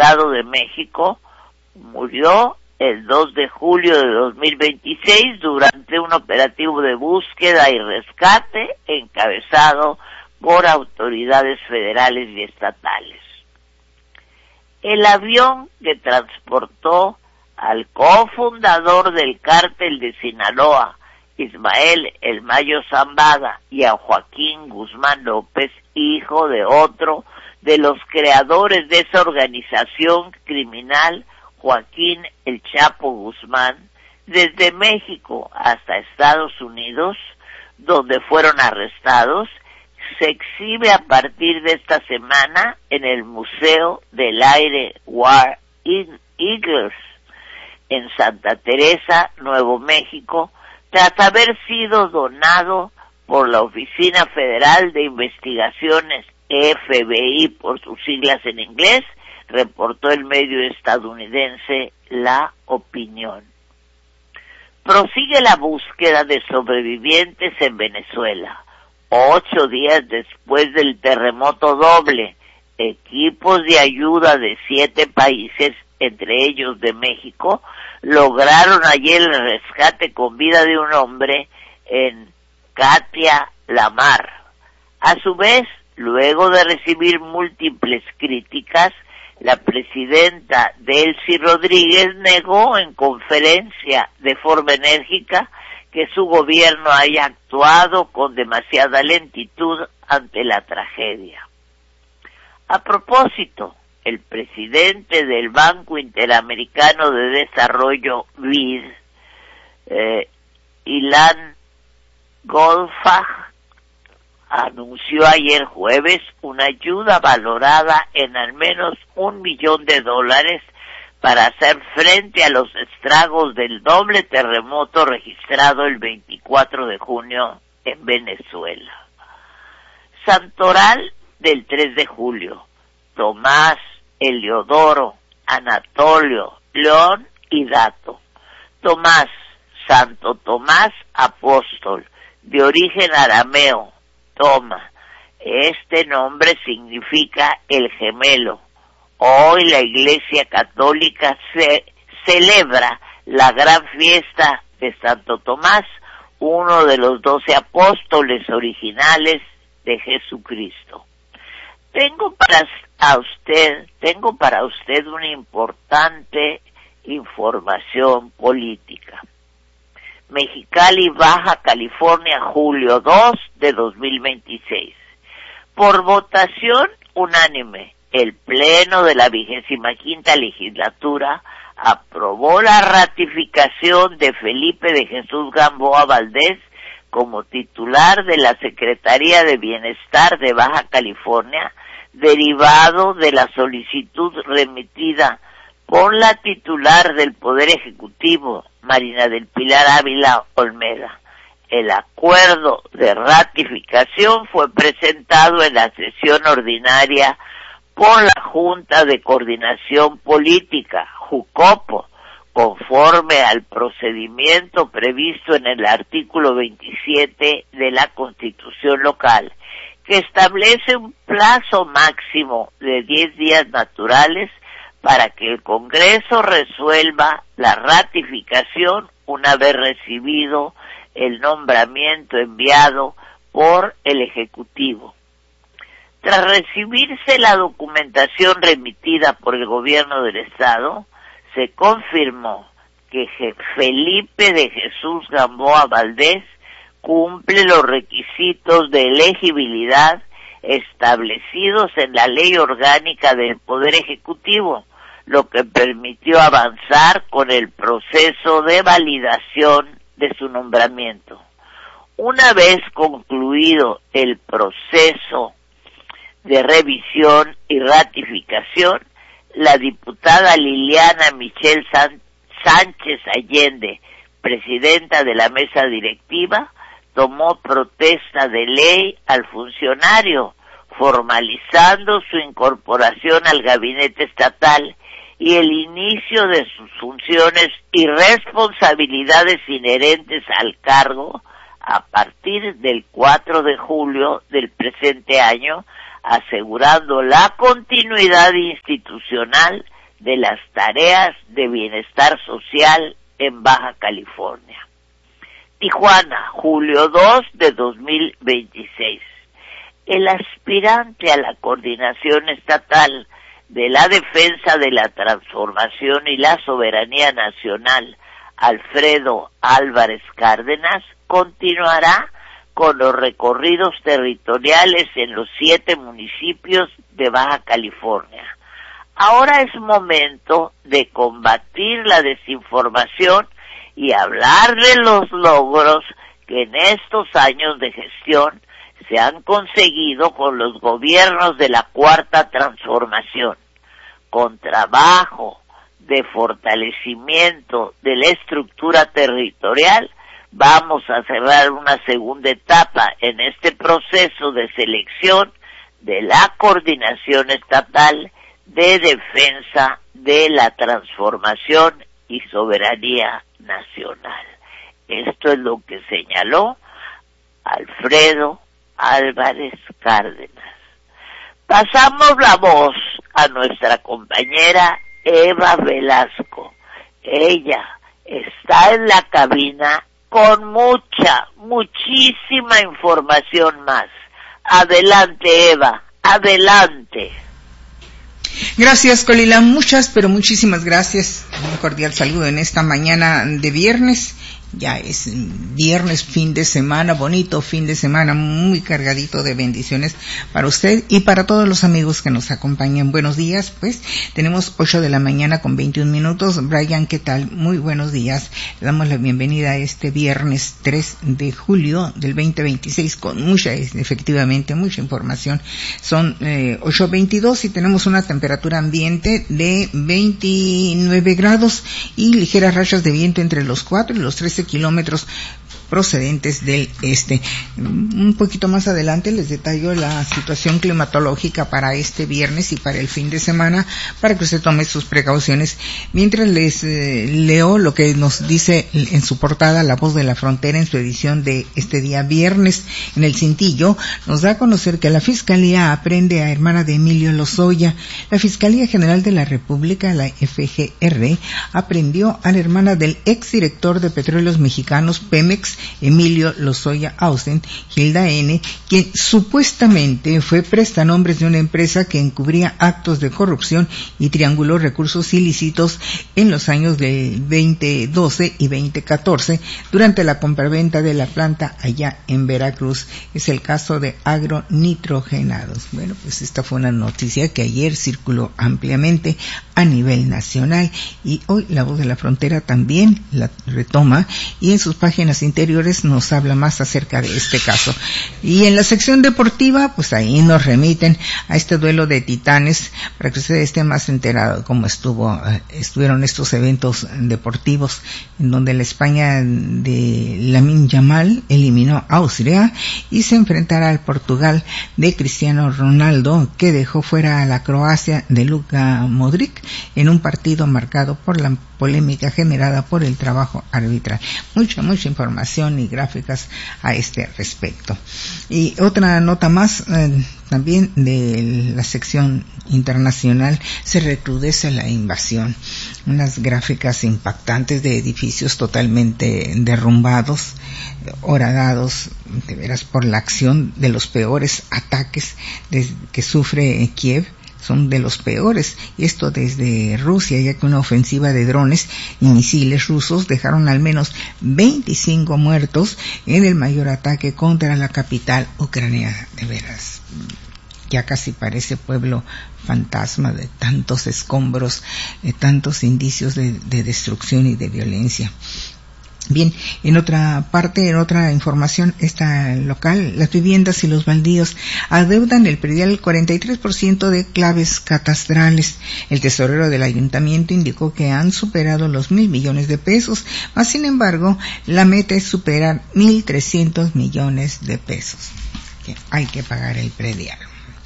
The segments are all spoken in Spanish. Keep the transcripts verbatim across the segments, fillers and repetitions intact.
Estado de México, murió el dos de julio de dos mil veintiséis durante un operativo de búsqueda y rescate encabezado por autoridades federales y estatales. El avión que transportó al cofundador del cártel de Sinaloa, Ismael El Mayo Zambada, y a Joaquín Guzmán López, hijo de otro de los creadores de esa organización criminal, Joaquín El Chapo Guzmán, desde México hasta Estados Unidos, donde fueron arrestados, se exhibe a partir de esta semana en el Museo del Aire War Eagles en Santa Teresa, Nuevo México, tras haber sido donado por la Oficina Federal de Investigaciones, F B I por sus siglas en inglés, reportó el medio estadounidense La Opinión. Prosigue la búsqueda de sobrevivientes en Venezuela. Ocho días después del terremoto doble, equipos de ayuda de siete países, entre ellos de México, lograron ayer el rescate con vida de un hombre en Katia La Mar. A su vez, luego de recibir múltiples críticas, la presidenta Delcy Rodríguez negó en conferencia de forma enérgica que su gobierno haya actuado con demasiada lentitud ante la tragedia. A propósito, el presidente del Banco Interamericano de Desarrollo, B I D, eh, Ilan Goldfach, anunció ayer jueves una ayuda valorada en al menos un millón de dólares para hacer frente a los estragos del doble terremoto registrado el veinticuatro de junio en Venezuela. Santoral del tres de julio. Tomás, Heliodoro, Anatolio, León y Dato. Tomás, Santo Tomás Apóstol, de origen arameo, Toma. Este nombre significa el gemelo. Hoy la Iglesia Católica se celebra la gran fiesta de Santo Tomás, uno de los doce apóstoles originales de Jesucristo. Tengo para a usted, tengo para usted una importante información política. Mexicali, Baja California, julio dos de dos mil veintiséis. Por votación unánime, el Pleno de la vigésima quinta legislatura aprobó la ratificación de Felipe de Jesús Gamboa Valdés como titular de la Secretaría de Bienestar de Baja California, derivado de la solicitud remitida por la titular del Poder Ejecutivo, Marina del Pilar Ávila Olmeda. El acuerdo de ratificación fue presentado en la sesión ordinaria por la Junta de Coordinación Política, JUCOPO, conforme al procedimiento previsto en el artículo veintisiete de la Constitución local, que establece un plazo máximo de diez días naturales para que el Congreso resuelva la ratificación una vez recibido el nombramiento enviado por el Ejecutivo. Tras recibirse la documentación remitida por el Gobierno del Estado, se confirmó que Felipe de Jesús Gamboa Valdés cumple los requisitos de elegibilidad establecidos en la Ley Orgánica del Poder Ejecutivo, lo que permitió avanzar con el proceso de validación de su nombramiento. Una vez concluido el proceso de revisión y ratificación, la diputada Liliana Michelle San- Sánchez Allende, presidenta de la mesa directiva, tomó protesta de ley al funcionario, formalizando su incorporación al gabinete estatal y el inicio de sus funciones y responsabilidades inherentes al cargo a partir del cuatro de julio del presente año, asegurando la continuidad institucional de las tareas de bienestar social en Baja California. Tijuana, julio dos de dos mil veintiséis. El aspirante a la coordinación estatal de la defensa de la transformación y la soberanía nacional, Alfredo Álvarez Cárdenas, continuará con los recorridos territoriales en los siete municipios de Baja California. Ahora es momento de combatir la desinformación y hablar de los logros que en estos años de gestión se han conseguido con los gobiernos de la Cuarta Transformación. Con trabajo de fortalecimiento de la estructura territorial, vamos a cerrar una segunda etapa en este proceso de selección de la coordinación estatal de defensa de la transformación y soberanía nacional. Esto es lo que señaló Alfredo Álvarez Cárdenas. Pasamos la voz a nuestra compañera Eva Velasco. Ella está en la cabina con mucha, muchísima información más. Adelante, Eva, adelante. Gracias, Colila, muchas, pero muchísimas gracias. Un cordial saludo en esta mañana de viernes. Ya es viernes, fin de semana, bonito fin de semana, muy cargadito de bendiciones para usted y para todos los amigos que nos acompañan. Buenos días, pues, tenemos ocho de la mañana con veintiún minutos. Brian, ¿qué tal? Muy buenos días. Le damos la bienvenida a este viernes tres de julio del veinte veintiséis con mucha, efectivamente, mucha información. Son eh, ocho veintidós y tenemos una temperatura ambiente de veintinueve grados y ligeras rachas de viento entre los cuatro y los trece kilómetros procedentes del este. Un poquito más adelante les detallo la situación climatológica para este viernes y para el fin de semana, para que usted tome sus precauciones. Mientras les eh, leo lo que nos dice en su portada La Voz de la Frontera en su edición de este día viernes. En el cintillo nos da a conocer que la Fiscalía aprende a hermana de Emilio Lozoya. La Fiscalía General de la República, la F G R, aprendió a la hermana del exdirector de Petróleos Mexicanos Pemex, Emilio Lozoya Austin, Hilda N., quien supuestamente fue prestanombres de una empresa que encubría actos de corrupción y trianguló recursos ilícitos en los años de veinte doce y veinte catorce durante la compraventa de la planta allá en Veracruz. Es el caso de agronitrogenados. Bueno, pues esta fue una noticia que ayer circuló ampliamente a nivel nacional y hoy La Voz de la Frontera también la retoma y en sus páginas interiores nos habla más acerca de este caso. Y en la sección deportiva, pues ahí nos remiten a este duelo de titanes para que usted esté más enterado de cómo estuvo, estuvieron estos eventos deportivos en donde la España de Lamine Yamal eliminó a Austria y se enfrentará al Portugal de Cristiano Ronaldo, que dejó fuera a la Croacia de Luka Modric en un partido marcado por la polémica generada por el trabajo arbitral. Mucha, mucha información y gráficas a este respecto. Y otra nota más, eh, también de la sección internacional, se recrudece la invasión. Unas gráficas impactantes de edificios totalmente derrumbados, horadados, de veras, por la acción de los peores ataques de, que sufre Kiev. Son de los peores, y esto desde Rusia, ya que una ofensiva de drones y misiles rusos dejaron al menos veinticinco muertos en el mayor ataque contra la capital ucraniana. De veras, ya casi parece pueblo fantasma de tantos escombros, de tantos indicios de, de destrucción y de violencia. Bien, en otra parte, en otra información, esta local, las viviendas y los baldíos adeudan el predial cuarenta y tres por ciento de claves catastrales. El tesorero del ayuntamiento indicó que han superado los mil millones de pesos, mas sin embargo, la meta es superar mil trescientos millones de pesos. Que hay que pagar el predial.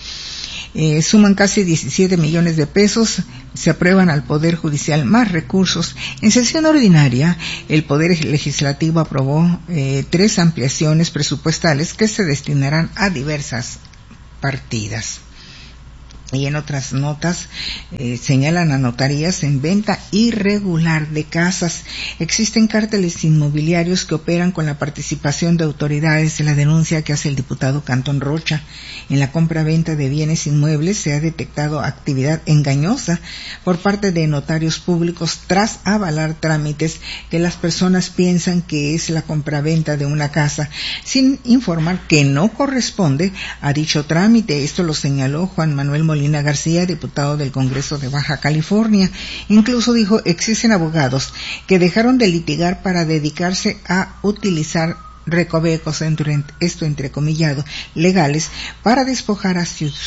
Eh, suman casi diecisiete millones de pesos, se aprueban al Poder Judicial más recursos. En sesión ordinaria, el Poder Legislativo aprobó eh, tres ampliaciones presupuestales que se destinarán a diversas partidas. Y en otras notas eh, señalan a notarías en venta irregular de casas. Existen cárteles inmobiliarios que operan con la participación de autoridades. En la denuncia que hace el diputado Cantón Rocha, en la compra-venta de bienes inmuebles se ha detectado actividad engañosa por parte de notarios públicos tras avalar trámites que las personas piensan que es la compra-venta de una casa, sin informar que no corresponde a dicho trámite. Esto lo señaló Juan Manuel Molina Molina García, diputado del Congreso de Baja California. Incluso dijo, existen abogados que dejaron de litigar para dedicarse a utilizar recovecos, esto entrecomillado, legales, para despojar a,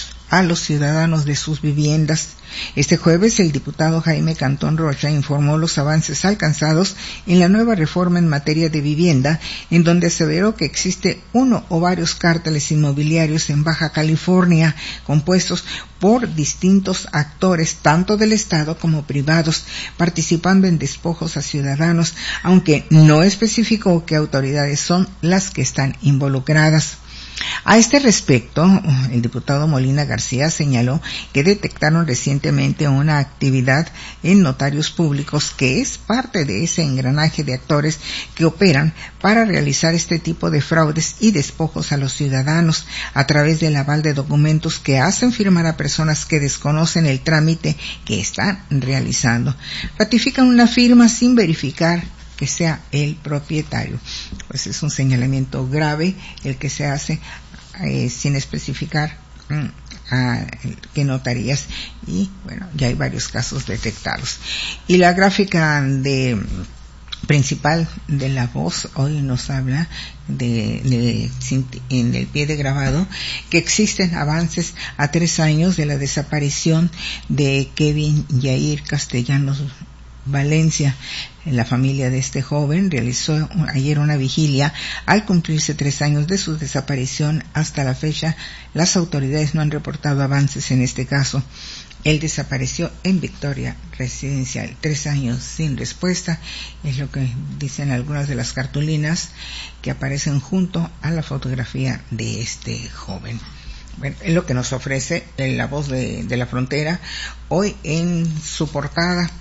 a los ciudadanos de sus viviendas. Este jueves el diputado Jaime Cantón Rocha informó los avances alcanzados en la nueva reforma en materia de vivienda, en donde aseveró que existe uno o varios cárteles inmobiliarios en Baja California, compuestos por distintos actores, tanto del Estado como privados, participando en despojos a ciudadanos, aunque no especificó qué autoridades son las que están involucradas. A este respecto, el diputado Molina García señaló que detectaron recientemente una actividad en notarios públicos que es parte de ese engranaje de actores que operan para realizar este tipo de fraudes y despojos a los ciudadanos a través del aval de documentos que hacen firmar a personas que desconocen el trámite que están realizando. Ratifican una firma sin verificar que sea el propietario. Pues es un señalamiento grave el que se hace eh, sin especificar mm, a qué notarías, y bueno, ya hay varios casos detectados. Y la gráfica de principal de La Voz hoy nos habla de, de en el pie de grabado que existen avances a tres años de la desaparición de Kevin Yair Castellanos Valencia. La familia de este joven realizó ayer una vigilia al cumplirse tres años de su desaparición. Hasta la fecha, las autoridades no han reportado avances en este caso. Él desapareció en Victoria Residencial. Tres años sin respuesta, es lo que dicen algunas de las cartulinas que aparecen junto a la fotografía de este joven. Bueno, es lo que nos ofrece La Voz de, de la Frontera hoy en su portada,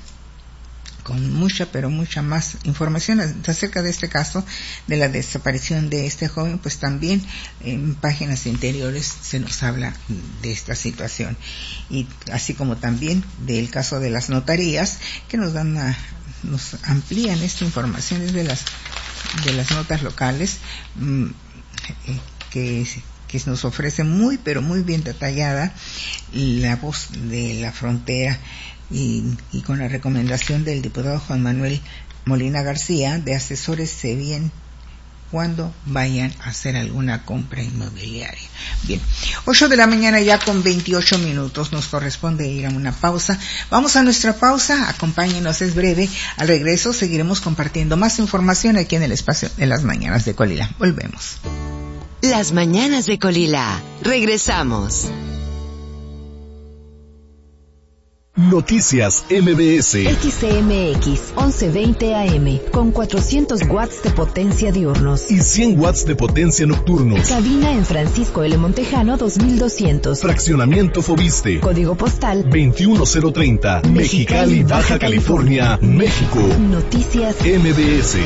con mucha, pero mucha más información acerca de este caso de la desaparición de este joven. Pues también en páginas interiores se nos habla de esta situación, y así como también del caso de las notarías, que nos dan a, nos amplían esta información desde las de las notas locales, mmm, eh, que que nos ofrece muy, pero muy bien detallada La Voz de la Frontera. Y, y con la recomendación del diputado Juan Manuel Molina García de asesórese bien cuando vayan a hacer alguna compra inmobiliaria. Bien, ocho de la mañana ya con veintiocho minutos, nos corresponde ir a una pausa. Vamos a nuestra pausa, acompáñenos, es breve. Al regreso seguiremos compartiendo más información aquí en el espacio de las mañanas de Colila. Volvemos. Las mañanas de Colila, regresamos. Noticias M B S. X C M X once veinte A M con cuatrocientos watts de potencia diurnos y cien watts de potencia nocturnos. Cabina en Francisco L. Montejano dos mil doscientos. Fraccionamiento Fobiste. Código postal veintiuno cero treinta. Mexicali, Baja California, México. Noticias M B S.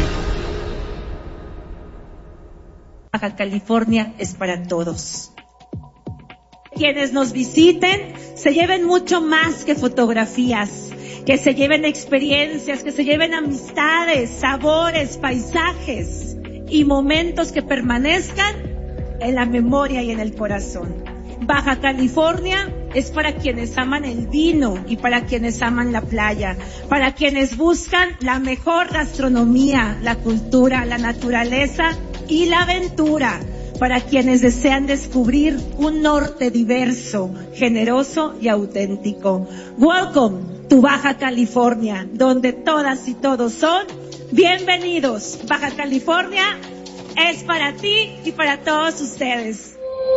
Baja California es para todos. Quienes nos visiten se lleven mucho más que fotografías, que se lleven experiencias, que se lleven amistades, sabores, paisajes y momentos que permanezcan en la memoria y en el corazón. Baja California es para quienes aman el vino y para quienes aman la playa, para quienes buscan la mejor gastronomía, la cultura, la naturaleza y la aventura, para quienes desean descubrir un norte diverso, generoso y auténtico. Welcome to Baja California, donde todas y todos son bienvenidos. Baja California es para ti y para todos ustedes.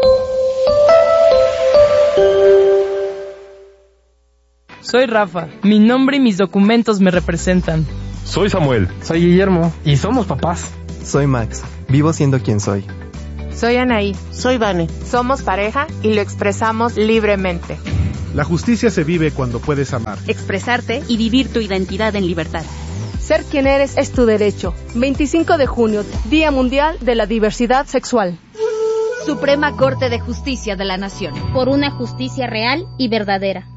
Soy Rafa, mi nombre y mis documentos me representan. Soy Samuel. Soy Guillermo. Y somos papás. Soy Max, vivo siendo quien soy. Soy Anaí. Soy Vane. Somos pareja y lo expresamos libremente. La justicia se vive cuando puedes amar, expresarte y vivir tu identidad en libertad. Ser quien eres es tu derecho. veinticinco de junio, Día Mundial de la Diversidad Sexual. Suprema Corte de Justicia de la Nación. Por una justicia real y verdadera.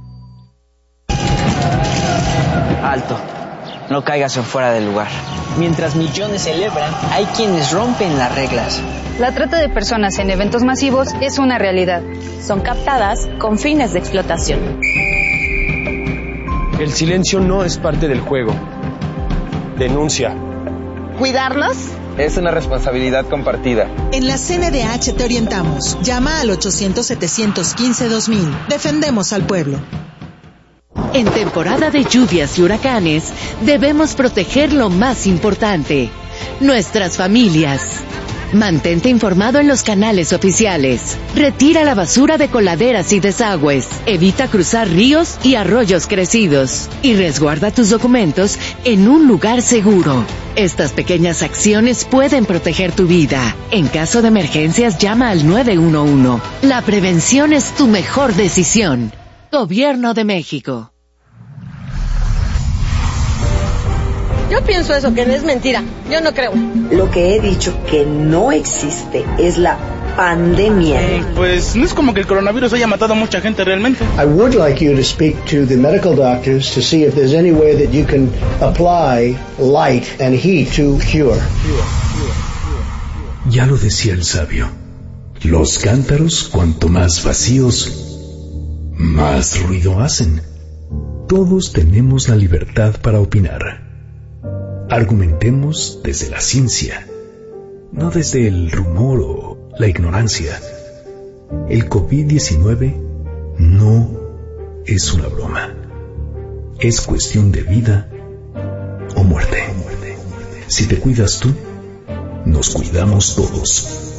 Alto. No caigas en fuera del lugar. Mientras millones celebran, hay quienes rompen las reglas. La trata de personas en eventos masivos es una realidad. Son captadas con fines de explotación. El silencio no es parte del juego. Denuncia. ¿Cuidarnos? Es una responsabilidad compartida. En la C N D H te orientamos. Llama al ochocientos, setecientos quince, dos mil. Defendemos al pueblo. En temporada de lluvias y huracanes, debemos proteger lo más importante, nuestras familias. Mantente informado en los canales oficiales. Retira la basura de coladeras y desagües. Evita cruzar ríos y arroyos crecidos. Y resguarda tus documentos en un lugar seguro. Estas pequeñas acciones pueden proteger tu vida. En caso de emergencias, llama al nueve uno uno. La prevención es tu mejor decisión. Gobierno de México. Yo pienso eso, que es mentira. Yo no creo. Lo que he dicho que no existe es la pandemia. Pues no es como que el coronavirus haya matado a mucha gente realmente. I would like you to speak to the medical doctors to see if there's any way that you can apply light and heat to cure. Ya lo decía el sabio. Los cántaros, cuanto más vacíos, más ruido hacen. Todos tenemos la libertad para opinar. Argumentemos desde la ciencia, no desde el rumor o la ignorancia. El COVID diecinueve no es una broma. Es cuestión de vida o muerte. Si te cuidas tú, nos cuidamos todos.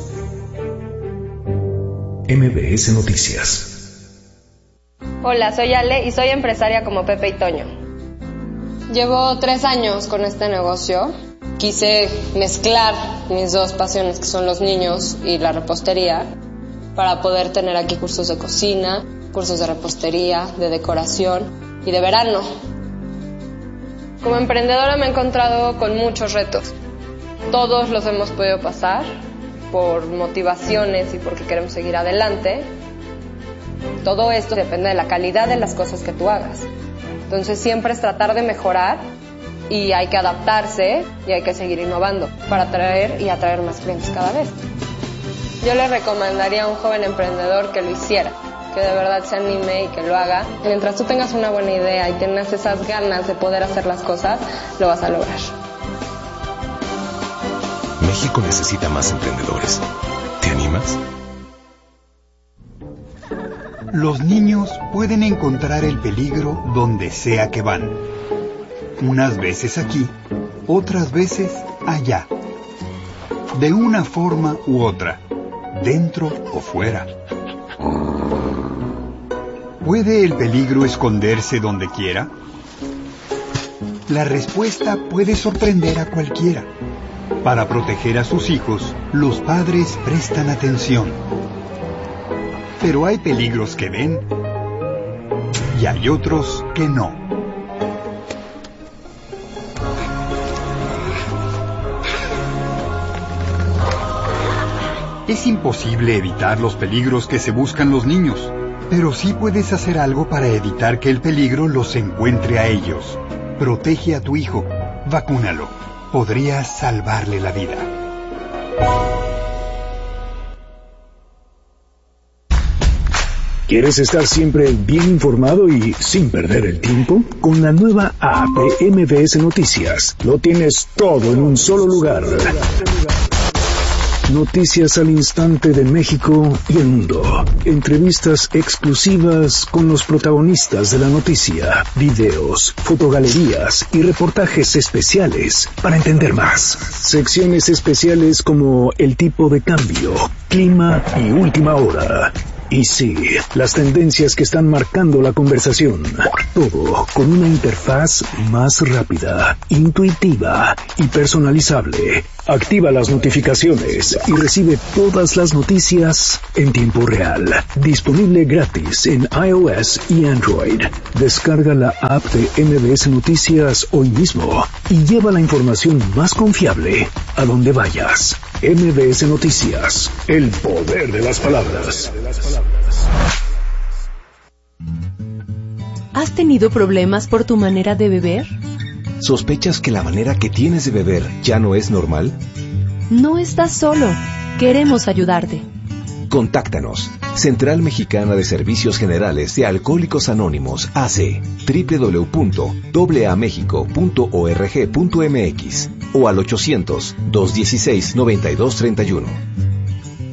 M B S Noticias. Hola, soy Ale y soy empresaria como Pepe y Toño. Llevo tres años con este negocio. Quise mezclar mis dos pasiones, que son los niños y la repostería, para poder tener aquí cursos de cocina, cursos de repostería, de decoración y de verano. Como emprendedora me he encontrado con muchos retos. Todos los hemos podido pasar por motivaciones y porque queremos seguir adelante. Todo esto depende de la calidad de las cosas que tú hagas. Entonces siempre es tratar de mejorar y hay que adaptarse y hay que seguir innovando para atraer y atraer más clientes cada vez. Yo le recomendaría a un joven emprendedor que lo hiciera, que de verdad se anime y que lo haga. Mientras tú tengas una buena idea y tengas esas ganas de poder hacer las cosas, lo vas a lograr. México necesita más emprendedores. ¿Te animas? Los niños pueden encontrar el peligro donde sea que van. Unas veces aquí, otras veces allá. De una forma u otra, dentro o fuera. ¿Puede el peligro esconderse donde quiera? La respuesta puede sorprender a cualquiera. Para proteger a sus hijos, los padres prestan atención. Pero hay peligros que ven y hay otros que no. Es imposible evitar los peligros que se buscan los niños, pero sí puedes hacer algo para evitar que el peligro los encuentre a ellos. Protege a tu hijo, vacúnalo. Podrías salvarle la vida. ¿Quieres estar siempre bien informado y sin perder el tiempo? Con la nueva app de M B S Noticias, lo tienes todo en un solo lugar. Noticias al instante de México y el mundo. Entrevistas exclusivas con los protagonistas de la noticia. Videos, fotogalerías y reportajes especiales para entender más. Secciones especiales como el tipo de cambio, clima y última hora. Y sí, las tendencias que están marcando la conversación. Todo con una interfaz más rápida, intuitiva y personalizable. Activa las notificaciones y recibe todas las noticias en tiempo real. Disponible gratis en iOS y Android. Descarga la app de M B S Noticias hoy mismo y lleva la información más confiable a donde vayas. M B S Noticias, el poder de las palabras. ¿Has tenido problemas por tu manera de beber? ¿Sospechas que la manera que tienes de beber ya no es normal? No estás solo. Queremos ayudarte. Contáctanos. Central Mexicana de Servicios Generales de Alcohólicos Anónimos, A C, doble u doble u doble u punto a mexico punto org punto m x o al ochocientos, dos dieciséis, noventa y dos treinta y uno.